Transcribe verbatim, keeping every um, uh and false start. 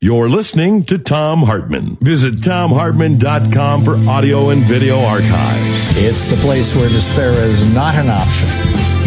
You're listening to Thom Hartmann. Visit Thom Hartmann dot com for audio and video archives. It's the place where despair is not an option.